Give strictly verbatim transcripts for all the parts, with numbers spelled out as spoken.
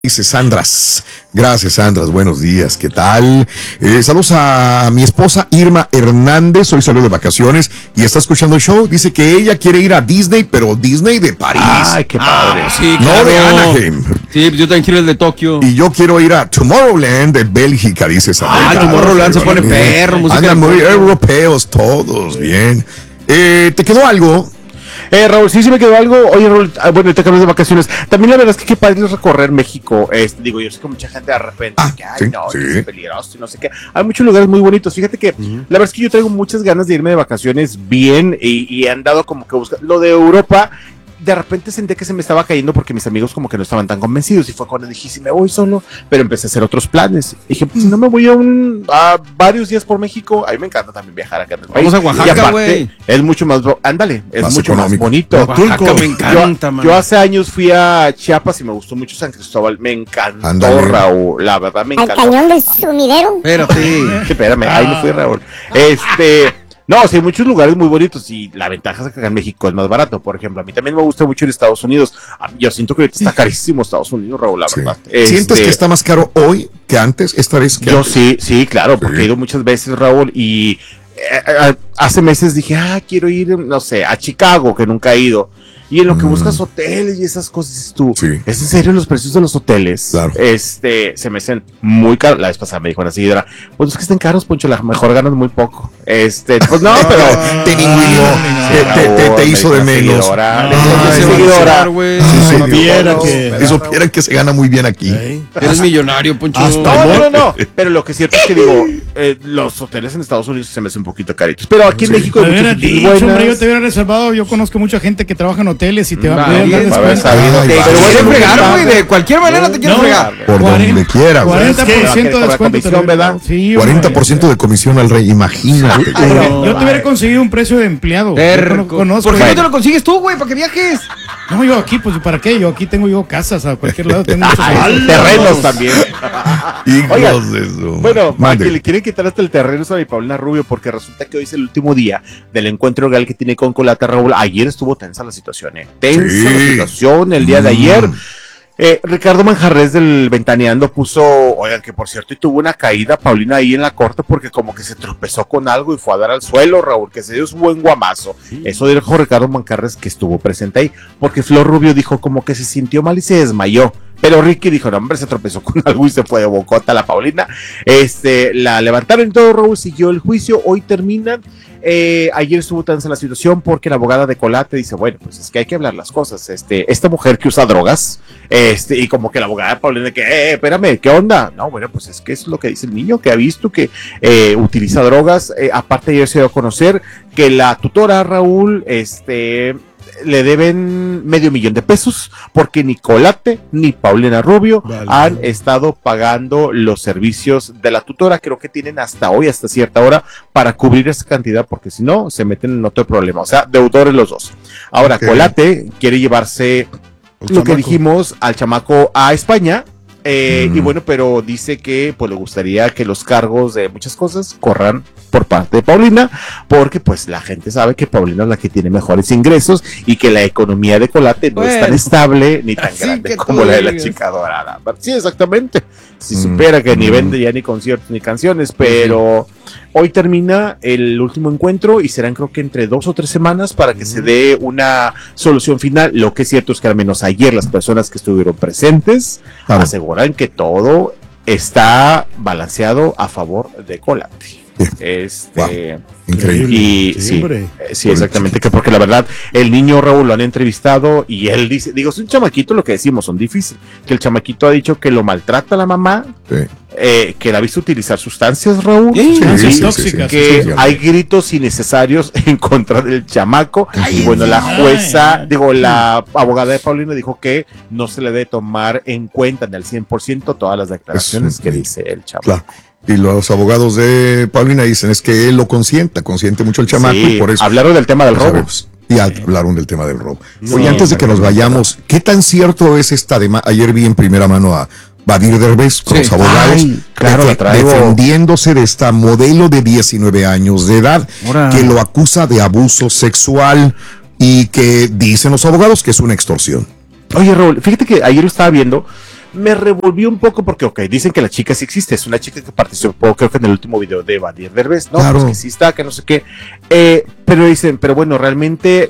Dice Sandras, gracias Sandras, buenos días, ¿qué tal? Eh, saludos a mi esposa Irma Hernández, hoy salió de vacaciones y está escuchando el show, dice que ella quiere ir a Disney, pero Disney de París. Ay, qué padre. Ah, sí, no claro. de Anaheim. Sí, yo también quiero el de Tokio. Y yo quiero ir a Tomorrowland de Bélgica, dice Sandra. Ah, Tomorrowland se pone perro, música Andan de muy Tokio. europeos todos, bien. Eh, ¿te quedó algo? Eh, Raúl, sí, sí me quedó algo. Oye, Raúl, ah, bueno, te cambias de vacaciones. También la verdad es que qué padre es recorrer México. Este, digo, yo sé que mucha gente de repente, Ah, que, ay, sí, no, sí. que es peligroso y no sé qué. Hay muchos lugares muy bonitos. Fíjate que uh-huh. la verdad es que yo traigo muchas ganas de irme de vacaciones bien y, y he andado como que buscando. Lo de Europa, de repente sentí que se me estaba cayendo porque mis amigos como que no estaban tan convencidos y fue cuando dije, si me voy solo, pero empecé a hacer otros planes. Dije, pues si no me voy a, un, a varios días por México, a mí me encanta también viajar acá en el país. Vamos a Oaxaca, güey. Es mucho más, ándale, es Más mucho económico. más bonito. Oaxaca me encanta, yo, man. yo hace años fui a Chiapas y me gustó mucho San Cristóbal, me encantó, Ándale. Raúl, la verdad me Al encantó. cañón del sumidero. Espérate. Espérame, ahí no fui, Raúl. Este... No, sí, hay muchos lugares muy bonitos y la ventaja es que acá en México es más barato. Por ejemplo, a mí también me gusta mucho ir a Estados Unidos. Yo siento que ahorita está carísimo Estados Unidos, Raúl, la Sí. verdad. ¿Sientes Este, que está más caro hoy que antes? Esta vez que Yo antes? sí, sí, claro, porque Sí. he ido muchas veces, Raúl, y eh, eh, hace meses dije, ah, quiero ir, no sé, a Chicago, que nunca he ido. Y en lo que Mm. buscas hoteles y esas cosas, dices tú, Sí. ¿es en serio los precios de los hoteles? Claro. Este, se me hacen muy caros. La vez pasada me dijo una seguidora, pues es que estén caros, Poncho, la mejor ganas muy poco. Este, pues no, pero Te ninguneó, te, te- te- te hizo de menos. Seguidora, No, le dije, ay, "Sí, se va a seguidora". echar, güey. Si Ay, supiera no, que, no, si supieran que se gana muy bien aquí. Eres millonario, Poncho. No, no, no, no, pero lo que es cierto es que digo, eh, los hoteles en Estados Unidos se me hacen un poquito caritos, pero aquí en Sí. México Me hay hubiera muchas dicho, buenas. hombre, yo te hubiera reservado. Yo conozco mucha gente que trabaja en hoteles y te va a Vale, poder dar va a haber descuento. sabido. Ay, Te- vale. Te pero quieren bueno, fregar, no, güey. De cualquier manera te quieren No. fregar. Por donde quiera, güey. cuarenta por ciento Es que de con la descuento. comisión, te lo- ¿verdad? Sí, cuarenta por hombre. ciento de comisión al rey, imagínate. Ay, Yo- no, yo te hubiera ay. conseguido un precio de empleado. Yo Terco. cono- conozco. ¿Por qué no gente- te lo consigues tú, güey? Para que viajes. No, yo aquí, pues, ¿para qué? Yo aquí tengo yo casas a cualquier lado. Tengo muchos Ay, amigos. terrenos también. Hijos Oigan, de su- Bueno, Mande. que le quieren quitar hasta el terreno a mi Paulina Rubio porque resulta que hoy es el último día del encuentro real que tiene con Colata, Raúl. Ayer estuvo tensa la situación, ¿eh? Tensa Sí. la situación el día de ayer. Mm. Eh, Ricardo Manjarres del Ventaneando puso, oigan, que por cierto, y tuvo una caída Paulina ahí en la corte porque como que se tropezó con algo y fue a dar al suelo, Raúl, que se dio su buen guamazo. Eso dijo Ricardo Manjarres, que estuvo presente ahí, porque Flor Rubio dijo como que se sintió mal y se desmayó. Pero Ricky dijo, no, hombre, se tropezó con algo y se fue de bocota la Paulina. Este, la levantaron y todo, Raúl, siguió el juicio, hoy terminan. Eh, ayer estuvo tensa la situación porque la abogada de Colate dice, bueno, pues es que hay que hablar las cosas. Este, esta mujer que usa drogas, este, y como que la abogada de Paulina que, eh, espérame, ¿qué onda? No, bueno, pues es que es lo que dice el niño, que ha visto que eh, utiliza drogas. Eh, aparte ayer se dio a conocer que la tutora Raúl, este, le deben medio millón de pesos porque ni Colate ni Paulina Rubio Vale. han estado pagando los servicios de la tutora. Creo que tienen hasta hoy, hasta cierta hora, para cubrir esa cantidad, porque si no, se meten en otro problema. O sea, deudores los dos. Ahora, Ok. Colate quiere llevarse El lo que chamaco. dijimos al chamaco a España. Eh, Mm. Y bueno, pero dice que pues le gustaría que los cargos de muchas cosas corran por parte de Paulina, porque pues la gente sabe que Paulina es la que tiene mejores ingresos y que la economía de Colate no es tan Bueno. estable ni tan Así grande que como tú la de la digas. chica dorada. Sí, exactamente. Si Mm. supera que ni Mm. vende ya ni conciertos ni canciones, pero hoy termina el último encuentro y serán creo que entre dos o tres semanas para que se dé una solución final. Lo que es cierto es que al menos ayer las personas que estuvieron presentes Claro. aseguran que todo está balanceado a favor de Colate. Bien. Este, Increíble. y Sí, sí, hombre. eh, sí, exactamente, que porque la verdad, el niño Raúl lo han entrevistado y él dice, digo, es un chamaquito, lo que decimos, son difíciles, que el chamaquito ha dicho que lo maltrata la mamá, Sí. eh, que la ha visto utilizar sustancias, Raúl, Sí, Sustancias sí, tóxicas. que sí, sí. hay gritos innecesarios en contra del chamaco. Ay, y bueno, la ay. jueza, digo, la abogada de Paulina dijo que no se le debe tomar en cuenta en el cien por ciento todas las declaraciones Eso, que sí. dice el chamaco. Claro. Y los abogados de Paulina dicen es que él lo consienta, consiente mucho el chamaco Sí, y por eso hablaron del tema del pues, robo. sabemos. Y hablaron del tema del robo. Sí, Oye, antes de que nos vayamos, ¿qué tan cierto es esta demanda? Ayer vi en primera mano a Badir Derbez con Sí. los abogados Ay, claro, defe- la traigo. defendiéndose de esta modelo de diecinueve años de edad Ahora. que lo acusa de abuso sexual y que dicen los abogados que es una extorsión. Oye, Raúl, fíjate que ayer lo estaba viendo. me revolvió un poco porque, ok, dicen que la chica sí existe, es una chica que participó, creo que en el último video de Badir Derbez, ¿no? Claro. Pues que sí está, que no sé qué. Eh, pero dicen, pero bueno, realmente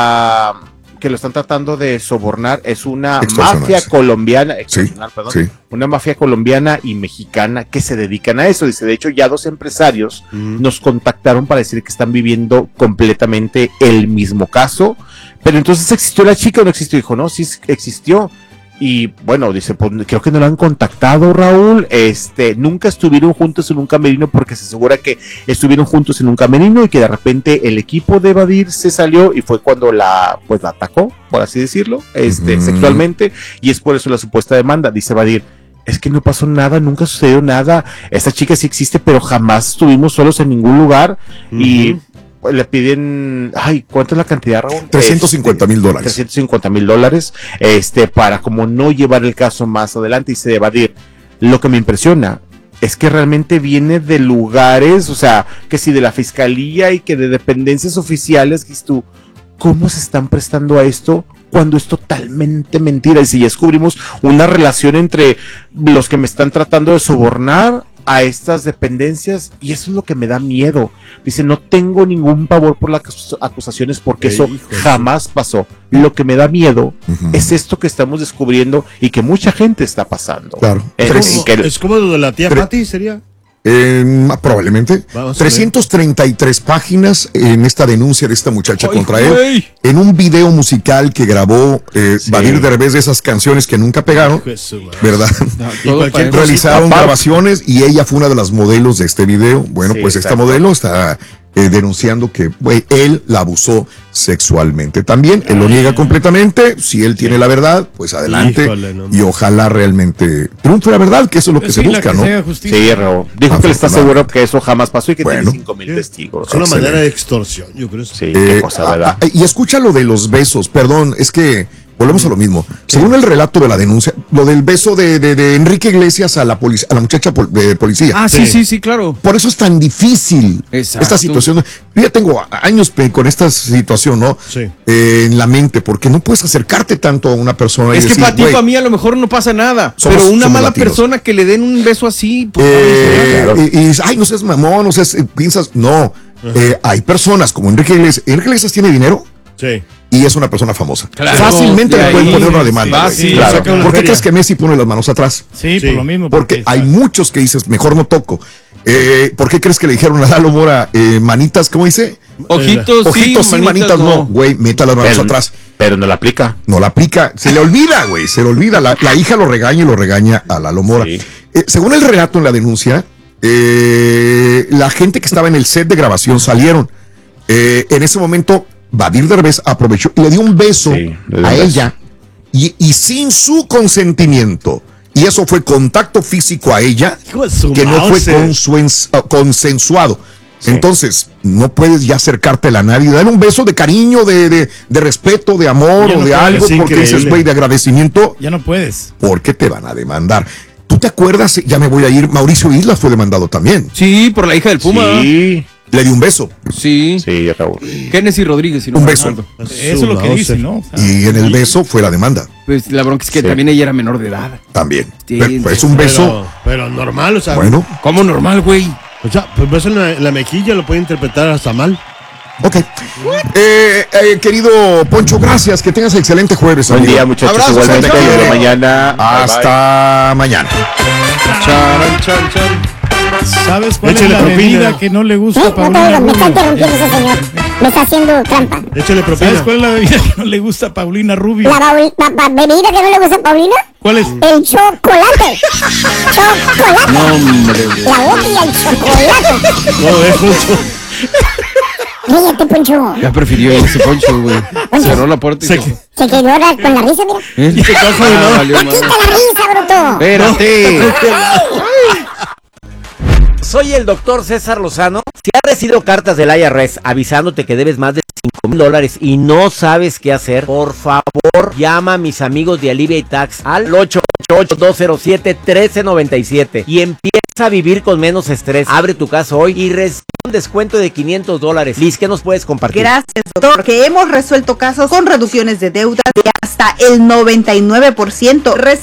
la que lo están tratando de sobornar es una Extorsionar, mafia sí. colombiana, Sí, extorsionar, perdón, sí. una mafia colombiana y mexicana que se dedican a eso. Dice, de hecho, ya dos empresarios Mm. nos contactaron para decir que están viviendo completamente el mismo caso. Pero entonces, ¿existió la chica o no existió? Dijo, no, sí existió. Y bueno, dice, pues creo que no lo han contactado, Raúl. Este, nunca estuvieron juntos en un camerino porque se asegura que estuvieron juntos en un camerino y que de repente el equipo de Badir se salió y fue cuando la, pues la atacó, por así decirlo, este, Ujú. sexualmente. Y es por eso la supuesta demanda. Dice Badir, es que no pasó nada, nunca sucedió nada. Esta chica sí existe, pero jamás estuvimos solos en ningún lugar. Y pues, le piden, ay, ¿cuánto es la cantidad, Raúl? trescientos cincuenta mil dólares. trescientos cincuenta mil dólares, este, para como no llevar el caso más adelante y se evadir. Lo que me impresiona es que realmente viene de lugares, o sea, que si de la fiscalía y que de dependencias oficiales, que tú, ¿cómo se están prestando a esto? Cuando es totalmente mentira. Y si ya descubrimos una relación entre los que me están tratando de sobornar a estas dependencias, y eso es lo que me da miedo. Dice, no tengo ningún pavor por las acus- acusaciones porque Ey, eso hijo de jamás pasó. Lo que me da miedo Ujú. es esto que estamos descubriendo y que mucha gente está pasando. Claro. En- Tres- en que- Es como lo de la tía Tre- Pati, ¿sería? Eh, probablemente. Vamos a ver. trescientas treinta y tres páginas en esta denuncia de esta muchacha Ay, contra él. güey. En un video musical que grabó eh, Sí. Badir Derbez de esas canciones que nunca pegaron, Hijo de su madre. ¿verdad? Y Todo cualquier parece- Realizaron Papá. grabaciones y ella fue una de las modelos de este video. Bueno, Sí, pues esta exacto. modelo está eh, denunciando que güey, él la abusó sexualmente. También él lo niega completamente. Si él tiene la verdad, pues adelante. Híjole, no. Y ojalá realmente triunfe la verdad, que eso es lo que Sí, se la busca, que ¿no? se haga justicia. Sí, Raúl. Dijo que le está Afortunado. seguro que eso jamás pasó y que Bueno. tiene cinco mil Sí. testigos. Es una Excelente. manera de extorsión, yo creo. Sí, Eh, qué cosa, ah, ¿verdad? ah, y escucha lo de los besos, perdón, es que volvemos a lo mismo. Según el relato de la denuncia, lo del beso de, de- de Enrique Iglesias a la, polic- a la muchacha pol- de policía. Ah, sí, Sí. sí, sí, claro. Por eso es tan difícil Exacto. esta situación. Yo ya tengo años pe- con esta situación, ¿no? Sí. Eh, en la mente, porque no puedes acercarte tanto a una persona y Es que decir, para ti, "Güey, para mí, a lo mejor no pasa nada. Somos- pero una somos mala latinos. persona que le den un beso así, pues, eh, claro. y, y dices, ay, no seas mamón, no seas, eh, piensas, no. Eh, hay personas como Enrique Iglesias. Enrique Iglesias tiene dinero Sí. y es una persona famosa. Claro. Fácilmente De le pueden ahí, poner una demanda. sí, güey. sí, claro. saca una ¿Por qué feria. crees que Messi pone las manos atrás? Sí. Sí, por lo mismo. Porque hay está- muchos que dices, mejor no toco. Eh, ¿Por qué crees que le dijeron a Lalo Mora, eh, manitas, ¿cómo dice? Ojitos, Ojitos sí, manitas no. Güey, meta las manos Pero, atrás. pero no la aplica. No la aplica. Se le olvida, güey. Se le olvida. La, la hija lo regaña y lo regaña a Lalo Mora. Sí. Eh, según el relato en la denuncia, eh, la gente que estaba en el set de grabación salieron. Eh, en ese momento, Badir Derbez aprovechó y le dio un beso Sí, le dio a un beso. ella y, y sin su consentimiento. Y eso fue contacto físico a ella Hijo de su que no fue mouse. consuen- ah, consensuado. Sí. Entonces, no puedes ya acercártela a nadie, darle un beso de cariño, de, de, de respeto, de amor Ya o no de puedes, algo, es porque dices, increíble. güey, de agradecimiento, Ya no puedes. porque te van a demandar. ¿Tú te acuerdas? Ya me voy a ir. Mauricio Islas fue demandado también. Sí, por la hija del Puma. Sí, Le dio un beso. Sí. sí, Raúl. Kennedy Rodríguez. Si no Un mal beso. recuerdo. Su Eso es lo que mouse. dice, ¿no? O sea, Y en el beso fue la demanda Pues la bronca es que Sí. también ella era menor de edad. también. Sí, Pero, pues, un beso, Pero, pero normal, o sea. bueno, ¿Cómo normal, güey? O sea, pues beso en la, en la mejilla lo puede interpretar hasta mal. ok. Eh, eh, querido Poncho, gracias. Que tengas excelente jueves. Buen amigo. día, muchachos. Abrazo, Igualmente, Poncho. nos vemos mañana. Bye, bye. Hasta mañana. Charan, chan, chan. ¿Sabes cuál Échale es la propina. bebida que no le gusta ¿Eh? a No te Paulina oigo, me está Rubio? interrumpiendo ese señor. Me está haciendo trampa. Échale propina. ¿Sabes cuál es la bebida que no le gusta a Paulina Rubio? La baul- ba- ba- bebida que no le gusta a Paulina, ¿Cuál es? el chocolate. Chocolate. No, hombre, güey. La boca y el chocolate. No, es mucho. Ríete, Poncho. Ya prefirió irse Poncho, güey. Cerró la puerta y Se- se... Se quedó ahora con la risa, mira. ¿Eh? Se caja de Ah, lado. valió madre. Quita la risa, bruto. Espérate. Soy el doctor César Lozano. Si has recibido cartas del I R S avisándote que debes más de cinco mil dólares y no sabes qué hacer, por favor, llama a mis amigos de Alivia y Tax al ocho ocho ocho, dos cero siete, uno tres nueve siete y empieza a vivir con menos estrés. Abre tu caso hoy y recibe un descuento de quinientos dólares. Liz, ¿qué nos puedes compartir? Gracias, doctor, que hemos resuelto casos con reducciones de deuda de hasta el noventa y nueve por ciento. Recientemente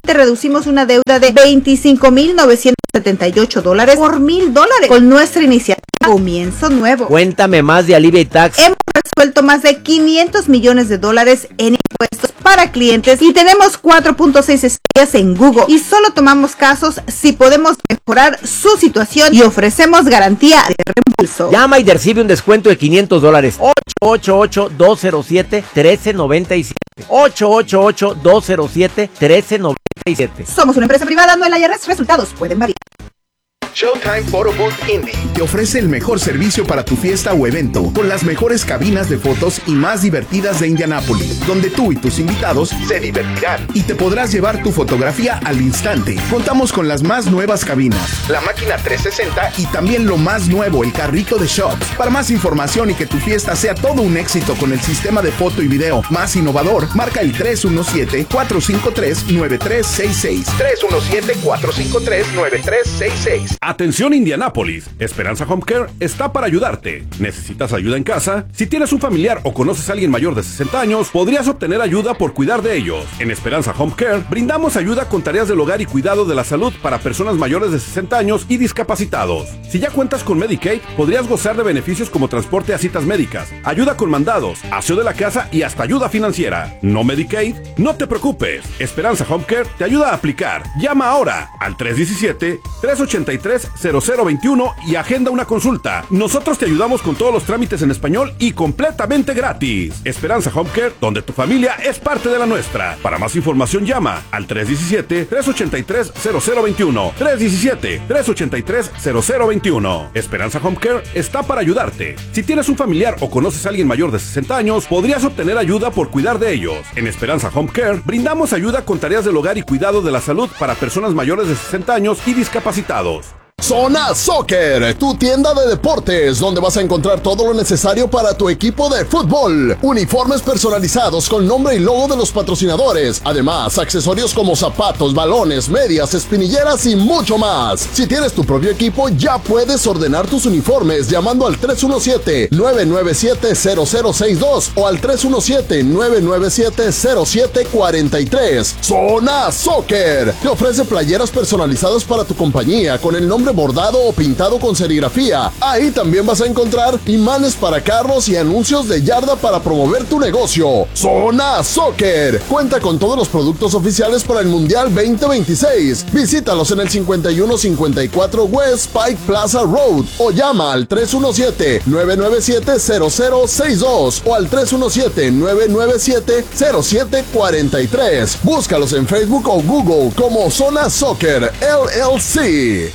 te reducimos una deuda de veinticinco mil novecientos setenta y ocho dólares por mil dólares con nuestra iniciativa Comienzo Nuevo. Cuéntame más de Alivia y Tax. Hemos resuelto más de quinientos millones de dólares en impuestos para clientes y tenemos cuatro punto seis estrellas en Google y solo tomamos casos si podemos mejorar su situación y ofrecemos garantía de reembolso. Llama y recibe un descuento de quinientos dólares. ocho ocho ocho, dos cero siete, uno tres nueve siete. ocho ocho ocho, dos cero siete, uno tres nueve siete. Somos una empresa privada, no el I R S. Resultados pueden variar. Showtime Photo Booth Indy te ofrece el mejor servicio para tu fiesta o evento, con las mejores cabinas de fotos y más divertidas de Indianápolis, donde tú y tus invitados se divertirán y te podrás llevar tu fotografía al instante. Contamos con las más nuevas cabinas, la máquina trescientos sesenta y también lo más nuevo, el carrito de shots. Para más información y que tu fiesta sea todo un éxito con el sistema de foto y video más innovador, marca el tres uno siete, cuatro cinco tres, nueve tres seis seis. tres uno siete, cuatro cinco tres, nueve tres seis seis. Atención Indianápolis, Esperanza Home Care está para ayudarte. ¿Necesitas ayuda en casa? Si tienes un familiar o conoces a alguien mayor de sesenta años, podrías obtener ayuda por cuidar de ellos. En Esperanza Home Care brindamos ayuda con tareas del hogar y cuidado de la salud para personas mayores de sesenta años y discapacitados. Si ya cuentas con Medicaid, podrías gozar de beneficios como transporte a citas médicas, ayuda con mandados, aseo de la casa y hasta ayuda financiera. ¿No Medicaid? No te preocupes. Esperanza Home Care te ayuda a aplicar. Llama ahora al tres uno siete, tres ocho tres, cero cero dos uno y agenda una consulta. Nosotros te ayudamos con todos los trámites en español y completamente gratis. Esperanza Home Care, donde tu familia es parte de la nuestra. Para más información llama al tres uno siete, tres ocho tres, cero cero dos uno. tres uno siete, tres ocho tres, cero cero dos uno. Esperanza Home Care está para ayudarte. Si tienes un familiar o conoces a alguien mayor de sesenta años, podrías obtener ayuda por cuidar de ellos. En Esperanza Home Care brindamos ayuda con tareas del hogar y cuidado de la salud para personas mayores de sesenta años y discapacitados. Zona Soccer, tu tienda de deportes, donde vas a encontrar todo lo necesario para tu equipo de fútbol. Uniformes personalizados con nombre y logo de los patrocinadores. Además, accesorios como zapatos, balones, medias, espinilleras y mucho más. Si tienes tu propio equipo, ya puedes ordenar tus uniformes llamando al tres uno siete, nueve nueve siete, cero cero seis dos o al tres uno siete, nueve nueve siete, cero siete cuatro tres. Zona Soccer te ofrece playeras personalizadas para tu compañía con el nombre bordado o pintado con serigrafía. Ahí también vas a encontrar imanes para carros y anuncios de yarda para promover tu negocio. Zona Soccer cuenta con todos los productos oficiales para el Mundial veinte veintiséis. Visítalos en el cincuenta y uno cincuenta y cuatro West Pike Plaza Road o llama al tres uno siete, nueve nueve siete, cero cero seis dos o al tres uno siete, nueve nueve siete, cero siete cuatro tres. Búscalos en Facebook o Google como Zona Soccer L L C.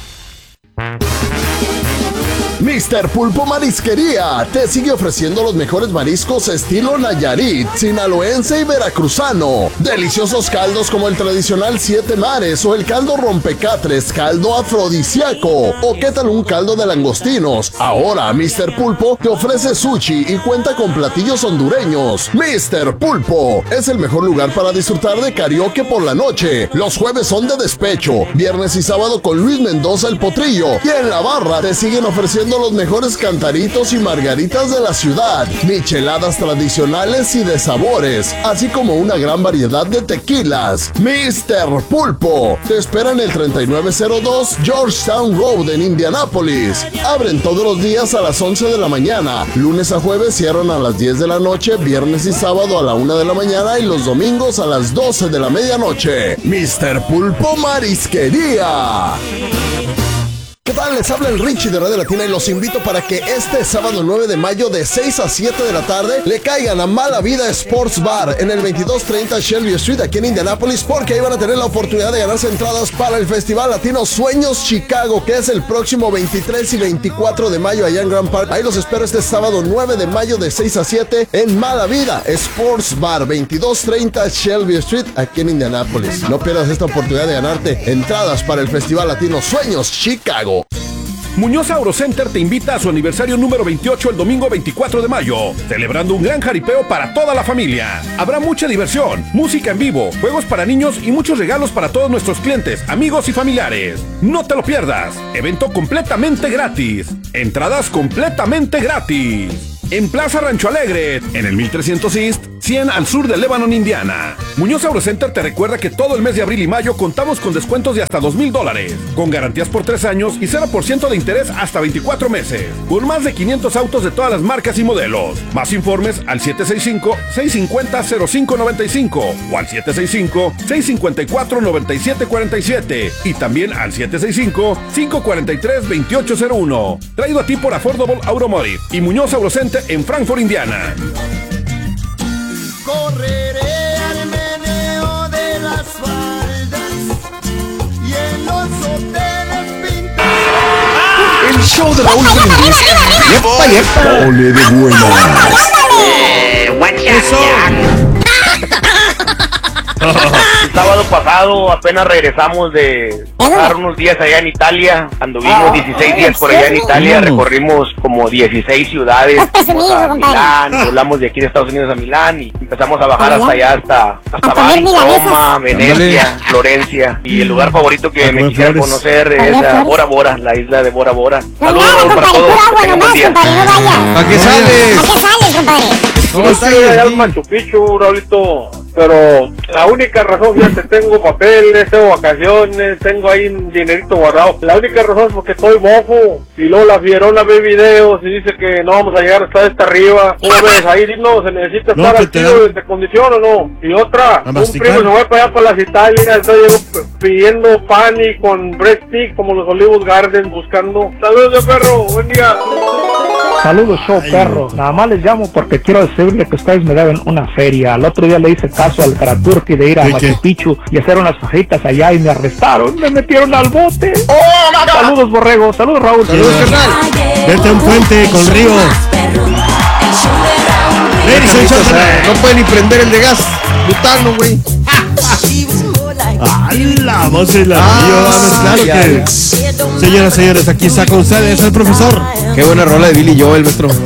mister Pulpo Marisquería te sigue ofreciendo los mejores mariscos estilo Nayarit, sinaloense y veracruzano. Deliciosos caldos como el tradicional Siete Mares o el caldo rompecatres, caldo afrodisíaco. O qué tal un caldo de langostinos. Ahora mister Pulpo te ofrece sushi y cuenta con platillos hondureños. mister Pulpo es el mejor lugar para disfrutar de karaoke por la noche. Los jueves son de despecho, viernes y sábado con Luis Mendoza el Potrillo. Y en la barra te siguen ofreciendo los mejores cantaritos y margaritas de la ciudad, micheladas tradicionales y de sabores, así como una gran variedad de tequilas. mister Pulpo te espera en el treinta y nueve cero dos Georgetown Road en Indianápolis. Abren todos los días a las once de la mañana, lunes a jueves cierran a las diez de la noche, viernes y sábado a la una de la mañana y los domingos a las doce de la medianoche. mister Pulpo Marisquería. ¿Qué tal? Les habla el Richie de Radio Latina y los invito para que este sábado nueve de mayo de seis a siete de la tarde le caigan a Mala Vida Sports Bar en el veintidós treinta Shelby Street aquí en Indianápolis, porque ahí van a tener la oportunidad de ganarse entradas para el Festival Latino Sueños Chicago, que es el próximo veintitrés y veinticuatro de mayo allá en Grand Park. Ahí los espero este sábado nueve de mayo de seis a siete en Mala Vida Sports Bar, veintidós treinta Shelby Street aquí en Indianápolis. No pierdas esta oportunidad de ganarte entradas para el Festival Latino Sueños Chicago. Muñoz Aurocenter te invita a su aniversario número veintiocho el domingo veinticuatro de mayo, celebrando un gran jaripeo para toda la familia. Habrá mucha diversión, música en vivo, juegos para niños y muchos regalos para todos nuestros clientes, amigos y familiares. No te lo pierdas, evento completamente gratis, entradas completamente gratis. En Plaza Rancho Alegre, en el mil trescientos East, cien al sur de Lebanon, Indiana. Muñoz AutoCenter te recuerda que todo el mes de abril y mayo contamos con descuentos de hasta dos mil dólares, con garantías por tres años y cero por ciento de interés hasta veinticuatro meses, con más de quinientos autos de todas las marcas y modelos. Más informes al siete seis cinco, seis cinco cero, cero cinco nueve cinco o al siete seis cinco, seis cinco cuatro, nueve siete cuatro siete y también al siete seis cinco, cinco cuatro tres, dos ocho cero uno. Traído a ti por Affordable Automotive y Muñoz AutoCenter en Frankfort, Indiana. Correré al meneo de las faldas y en los hoteles pintaré. El show de Raúl Brindis. Yepa, yepa. Ole de buena. El sábado pasado apenas regresamos de pasar unos días allá en Italia. Anduvimos dieciséis días por allá en Italia. Recorrimos como dieciséis ciudades. Fuimos a Milán, volamos de aquí de Estados Unidos a Milán y empezamos a bajar hasta allá, hasta, hasta Bari, Roma, Venecia, Florencia. Y el lugar favorito que me quisiera conocer es a Bora Bora, la isla de Bora Bora. Saludos para todos. Que tengan buen día. ¿A qué sales? ¿A qué sales, compadre? ¿Cómo estás? allá en Machu Picchu, Raulito, pero la única razón, fíjate, tengo papeles, tengo vacaciones, tengo ahí un dinerito guardado. La única razón es porque estoy bofo. Y luego la Fierona ve videos y dice que no vamos a llegar hasta esta arriba. Una vez ahí no se necesita No, estar que activo te de condición o no. Y otra, A un masticar. primo se fue para allá para las Italias, está llegó pidiendo pan y con breadstick como los Olivos Garden buscando. Saludos, perro, buen día. Saludos, show perro. Nada más les llamo porque quiero decirle que ustedes me deben una feria. El otro día le hice caso al Karaturki de ir a ¿De Machu qué? Picchu y hacer unas fajitas allá y me arrestaron. Me metieron al bote. Saludos, Borrego. Saludos, Raúl. Saludos, carnal. Vete a un puente con río. Ladies and O sea, gentlemen. no pueden ni prender el de gas butano, güey. ¡Hala! Vos y la Ah, río, vamos, claro ya. que. Señoras, señores, aquí está con ustedes el profesor. Qué buena rola de Billy Joel, maestro.